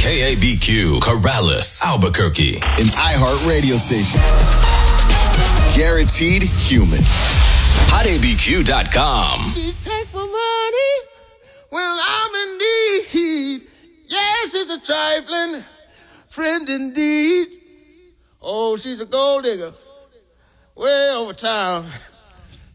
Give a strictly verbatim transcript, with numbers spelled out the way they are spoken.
K A B Q, Corrales, Albuquerque. An iHeart radio station. Guaranteed human. hot A B Q dot com. She take my money when I'm in need. Yes, it's a trifling friend indeed. Oh, she's a gold digger way over town.